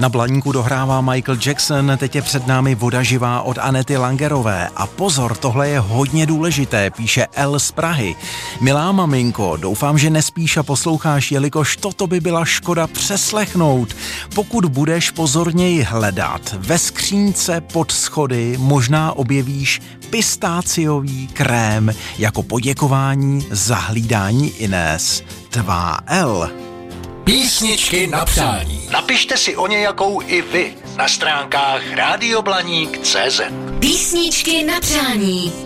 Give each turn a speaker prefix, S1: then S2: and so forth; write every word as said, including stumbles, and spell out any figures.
S1: Na Blaníku dohrává Michael Jackson, teď je před námi Voda živá od Anety Langerové. A pozor, tohle je hodně důležité, píše L z Prahy. Milá maminko, doufám, že nespíš a posloucháš, jelikož toto by byla škoda přeslechnout. Pokud budeš pozorněji hledat, ve skřínce pod schody možná objevíš pistáciový krém jako poděkování za hlídání Inés. Tvá L.
S2: Písničky na přání. Napište si o nějakou i vy na stránkách rádio blaník tečka cé zet.
S3: Písničky na přání.